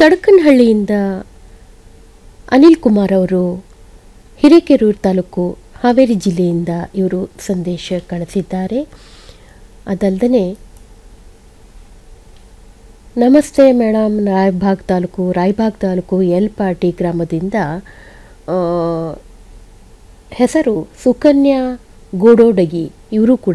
ತಡಕನಹಳ್ಳಿಯಿಂದ ಅನಿಲ್ ಕುಮಾರ್ ಅವರು ಹಿರೇಕೆರೂರು ತಾಲೂಕು ಹಾವೇರಿ ಜಿಲ್ಲೆಯಿಂದ ಇವರು ಸಂದೇಶ ಕಳಿಸಿದ್ದಾರೆ. ಅದಲ್ಲದೆ ನಮಸ್ತೆ ಮೇಡಮ್, ರಾಯಬಾಗ್ ತಾಲೂಕು ಯಲ್ಪಾಟಿ ಗ್ರಾಮದಿಂದ ಹೆಸರು ಸುಕನ್ಯಾ ಗೋಡೋಡಗಿ, ಇವರು ಕೂಡ